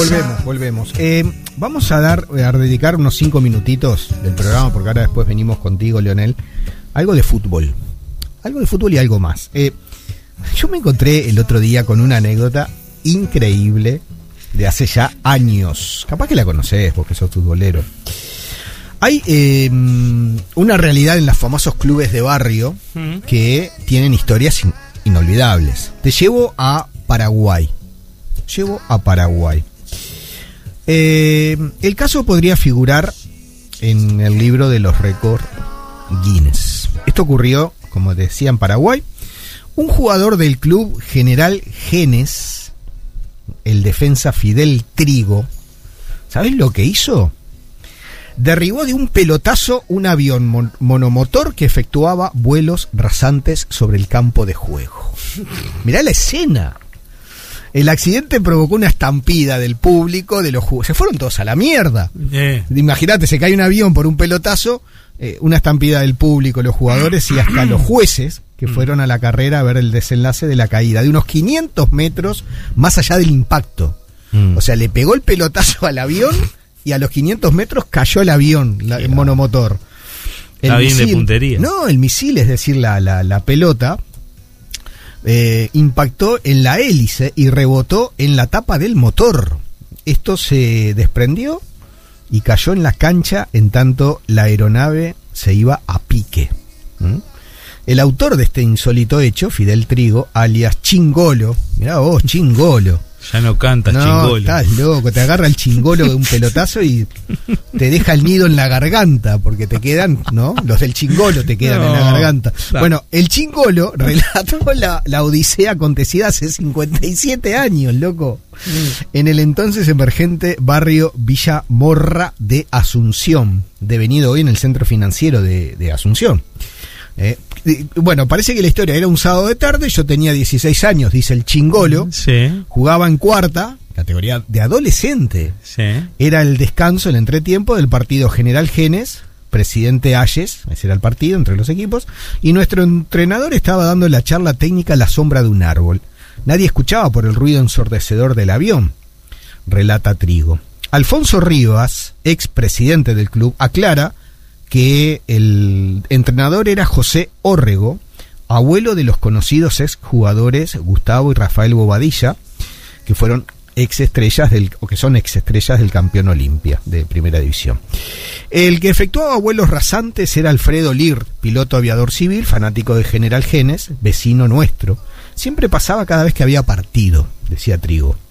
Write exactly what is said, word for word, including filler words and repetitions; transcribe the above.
volvemos, volvemos. Eh, vamos a dar, a dedicar unos cinco minutitos del programa, porque ahora después venimos contigo, Leonel. Algo de fútbol. Algo de fútbol y algo más. Eh, yo me encontré el otro día con una anécdota increíble de hace ya años. Capaz que la conocés porque sos futbolero. Hay eh, una realidad en los famosos clubes de barrio que tienen historias in- inolvidables. Te llevo a Paraguay. Llevo a Paraguay. Eh, el caso podría figurar en el libro de los récords Guinness. Esto ocurrió, como decía, en Paraguay. Un jugador del club General Genes, el defensa Fidel Trigo, ¿sabés lo que hizo? Derribó de un pelotazo un avión mon- monomotor que efectuaba vuelos rasantes sobre el campo de juego. Mirá la escena. El accidente provocó una estampida del público, de los jugadores. Se fueron todos a la mierda. Yeah. Imagínate, se cae un avión por un pelotazo, eh, una estampida del público, los jugadores y hasta los jueces que fueron a la carrera a ver el desenlace de la caída, de unos quinientos metros más allá del impacto. Mm. O sea, le pegó el pelotazo al avión y a los quinientos metros cayó el avión, la, el monomotor. El Está misil, bien de puntería. No, el misil, es decir, la, la, la pelota, eh, impactó en la hélice y rebotó en la tapa del motor. Esto se desprendió y cayó en la cancha en tanto la aeronave se iba a pique. ¿Mm? El autor de este insólito hecho, Fidel Trigo, alias Chingolo, mirá vos, Chingolo. Ya no cantas, no, Chingolo. Estás loco, te agarra el chingolo de un pelotazo y te deja el nido en la garganta, porque te quedan, ¿no? Los del chingolo te quedan no, en la garganta. Claro. Bueno, el Chingolo relató la, la odisea acontecida hace cincuenta y siete años, loco, mm. en el entonces emergente barrio Villa Morra de Asunción, devenido hoy en el centro financiero de, de Asunción. Eh, bueno, parece que la historia era un sábado de tarde, yo tenía dieciséis años, dice el Chingolo, sí. Jugaba en cuarta, categoría de adolescente, sí. Era el descanso, el entretiempo del partido General Genes, presidente Ayes, ese era el partido entre los equipos, y nuestro entrenador estaba dando la charla técnica a la sombra de un árbol. Nadie escuchaba por el ruido ensordecedor del avión, relata Trigo. Alfonso Rivas, ex presidente del club, aclara que el entrenador era José Órrego, abuelo de los conocidos ex jugadores Gustavo y Rafael Bobadilla, que fueron ex estrellas del, o que son ex estrellas del campeón Olimpia de primera división. El que efectuaba vuelos rasantes era Alfredo Lir, piloto aviador civil, fanático de General Genes, vecino nuestro. Siempre pasaba cada vez que había partido, decía Trigo.